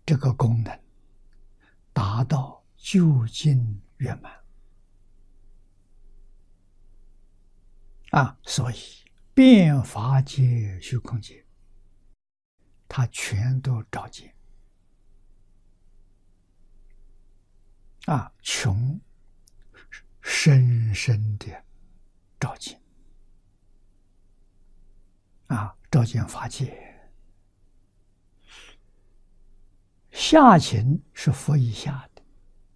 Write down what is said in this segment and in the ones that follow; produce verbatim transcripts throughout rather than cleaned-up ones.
这个功能达到究竟圆满啊！所以遍法界虚空界，它全都照见啊，穷深深的照见啊，照见法界。下情是佛以下的，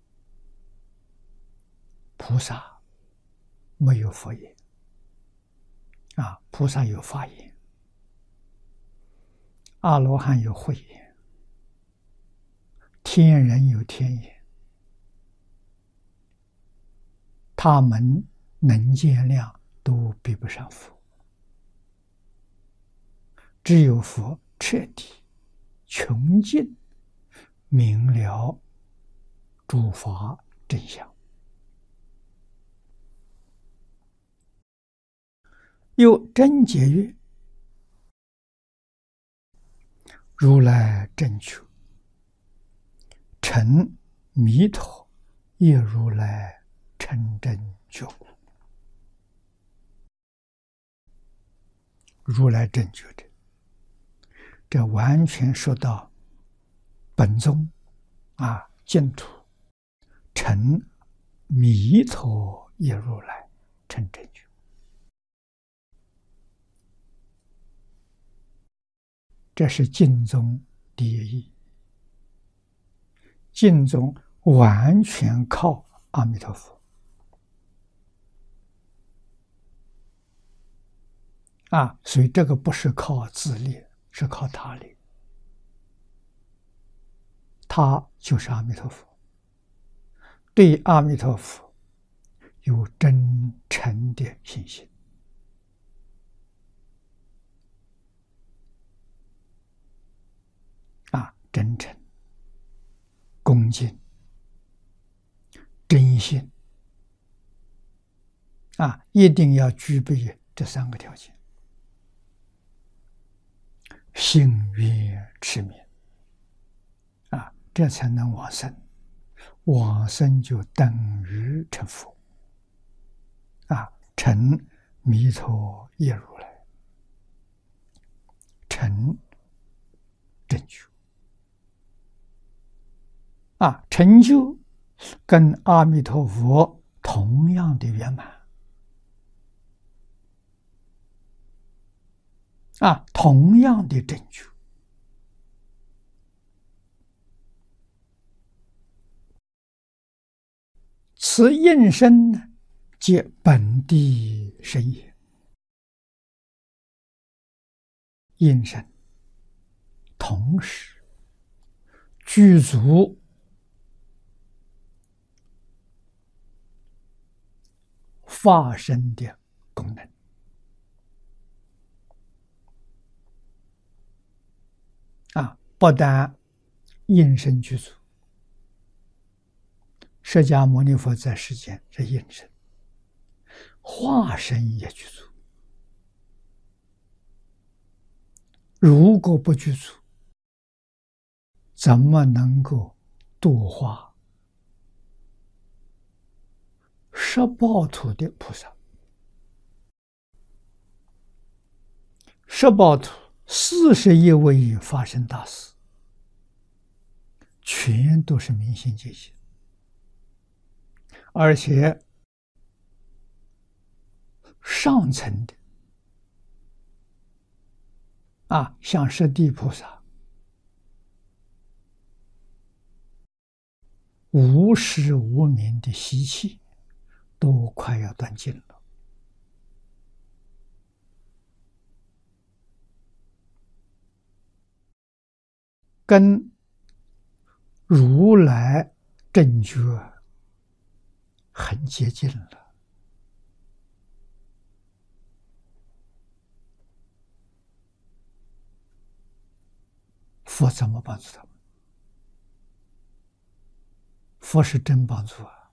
菩萨没有佛言啊，菩萨有法言，阿罗汉有慧言，天人有天眼，他们能见量都比不上佛，只有佛彻底穷尽明了诸法真相。又真解曰：如来正觉，成弥陀，亦如来成真觉悟。如来正觉的，这完全说到本宗啊，净土成弥陀，亦如来成真觉。这是净宗第一义，净宗完全靠阿弥陀佛啊，所以这个不是靠自力，是靠他力，他就是阿弥陀佛，对阿弥陀佛有真诚的信心啊，真诚、恭敬、真心啊，一定要具备这三个条件。信愿持名啊，这才能往生，往生就等于成佛啊，成弥陀亦如来，成正觉啊，成就跟阿弥陀佛同样的圆满啊，同样的正觉。此应身呢，皆本地身也。应身同时具足化身的功能啊，不但应身具足，释迦牟尼佛在世间是应身，化身也具足。如果不具足，怎么能够度化十报土的菩萨？十报土四十一位法身大士，全都是明心见性，而且上层的啊，像释地菩萨，无始无明的习气都快要断尽了，跟如来正觉很接近了。佛怎么帮助他们？佛是真帮助啊！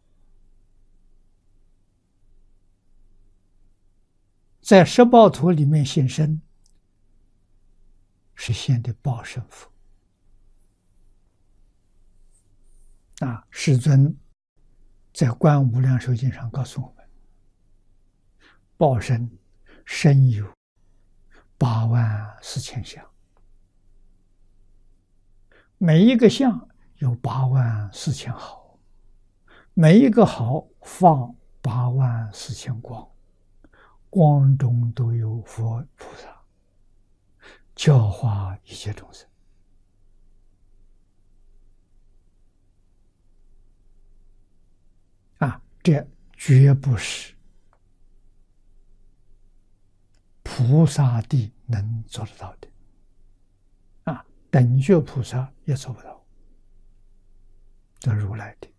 在十报土里面现身，是现的报身佛啊，世尊在《观无量寿经》上告诉我们，报身身有八万四千相，每一个相有八万四千毫，每一个毫放八万四千光，光中都有佛菩萨，教化一切众生。啊，这绝不是菩萨地能做得到的，啊，等觉菩萨也做不到，这如来的。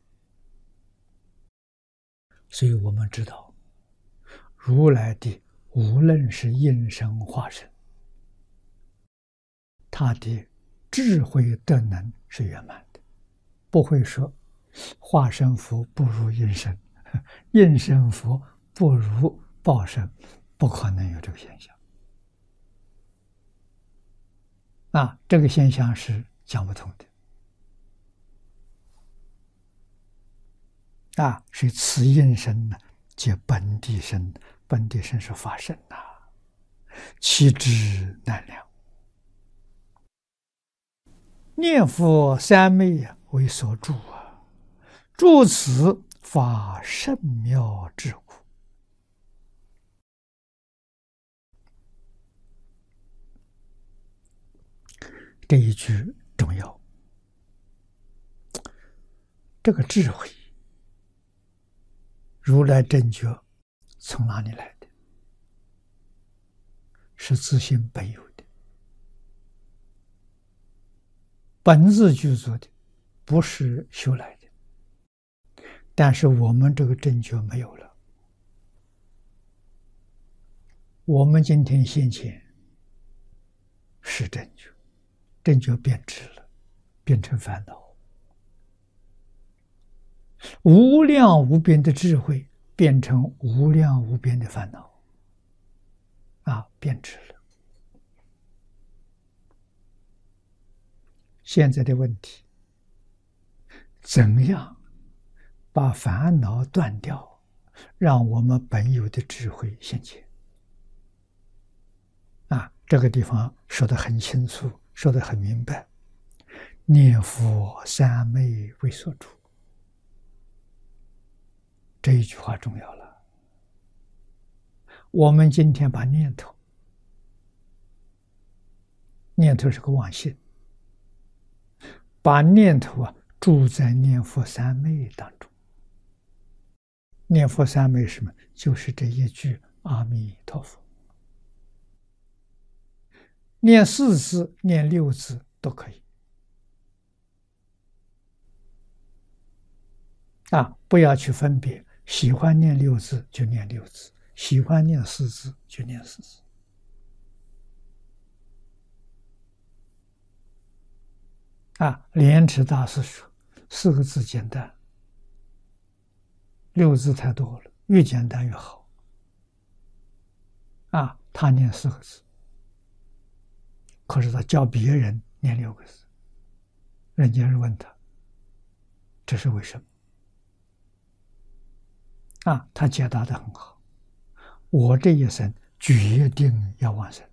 所以我们知道，如来的无论是应身化身，他的智慧德能是圆满的，不会说化身佛不如应身，应身佛不如报身，不可能有这个现象。啊，这个现象是讲不通的。啊，所以此应身呢，即本地身，本地身是法身呐、啊，其之难量。念佛三昧为所住啊，住此法甚妙智故。这一句重要，这个智慧，如来正觉从哪里来的？是自性本有的，本自具足的，不是修来的。但是我们这个正觉没有了，我们今天现前是正觉，正觉变质了，变成烦恼。无量无边的智慧变成无量无边的烦恼，啊，变质了。现在的问题，怎样把烦恼断掉，让我们本有的智慧现前？啊，这个地方说得很清楚，说得很明白。念佛三昧为所住，这一句话重要了。我们今天把念头，念头是个妄心，把念头啊住在念佛三昧当中。念佛三昧是什么？就是这一句阿弥陀佛。念四字、念六字都可以。啊，不要去分别，喜欢念六字就念六字，喜欢念四字就念四字。啊，莲池大师说，四个字简单，六字太多了，越简单越好。啊，他念四个字，可是他教别人念六个字，人家问他，这是为什么？啊，他解答得很好。我这一生决定要往生。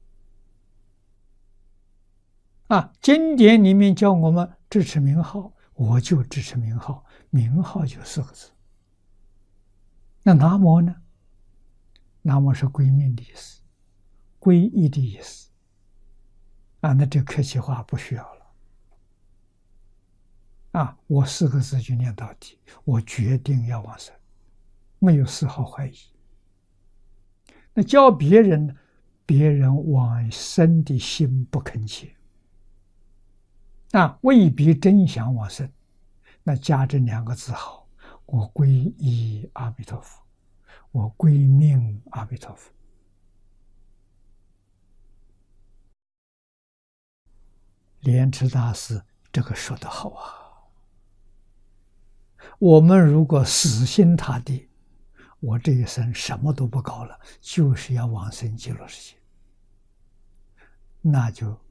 啊，经典里面教我们支持名号，我就支持名号，名号就四个字。那南无呢？南无是归命的意思，皈依的意思。啊，那这客气话不需要了。啊，我四个字就念到底，我决定要往生，没有丝毫怀疑。那教别人，别人往生的心不恳切，啊，未必真想往生。那加这两个字好，我皈依阿弥陀佛，我归命阿弥陀佛。莲池大师这个说得好啊！我们如果死心塌地，我这一生什么都不搞了，就是要往生极乐世界，那就